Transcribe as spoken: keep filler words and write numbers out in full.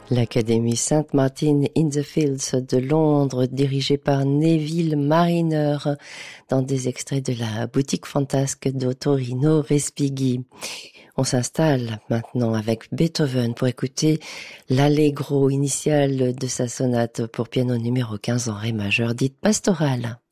L'Académie Saint Martin in the Fields de Londres, dirigée par Neville Marriner, dans des extraits de la boutique fantasque d'Ottorino Respighi. On s'installe maintenant avec Beethoven pour écouter l'allegro initial de sa sonate pour piano numéro quinze en ré majeur, dite pastorale.